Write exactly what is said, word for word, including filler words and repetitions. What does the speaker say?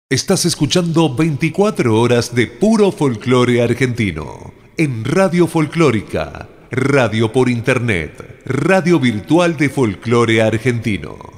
Estás escuchando veinticuatro horas de puro folclore argentino en Radio Folclórica, radio por internet, radio virtual de folclore argentino.